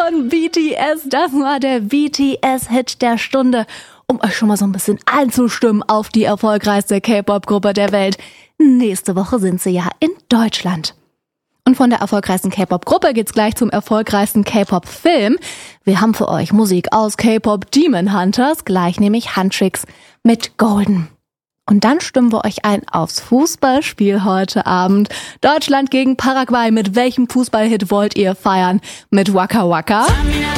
von BTS. Das war der BTS-Hit der Stunde, um euch schon mal so ein bisschen einzustimmen auf die erfolgreichste K-Pop-Gruppe der Welt. Nächste Woche sind sie ja in Deutschland. Und von der erfolgreichsten K-Pop-Gruppe geht's gleich zum erfolgreichsten K-Pop-Film. Wir haben für euch Musik aus K-Pop Demon Hunters, gleich nämlich Huntrix mit Golden. Und dann stimmen wir euch ein aufs Fußballspiel heute Abend. Deutschland gegen Paraguay. Mit welchem Fußballhit wollt ihr feiern? Mit Waka Waka?